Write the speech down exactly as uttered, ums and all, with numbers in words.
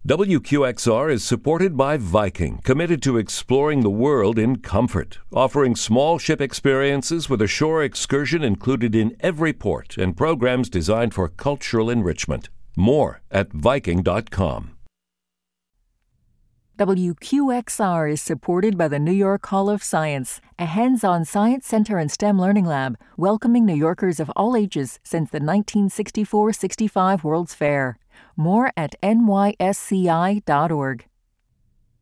W Q X R is supported by Viking, committed to exploring the world in comfort, offering small ship experiences with a shore excursion included in every port and programs designed for cultural enrichment. More at Viking dot com. W Q X R is supported by the New York Hall of Science, a hands-on science center and STEM learning lab, welcoming New Yorkers of all ages since the nineteen sixty-four sixty-five World's Fair. More at N Y S C I dot org.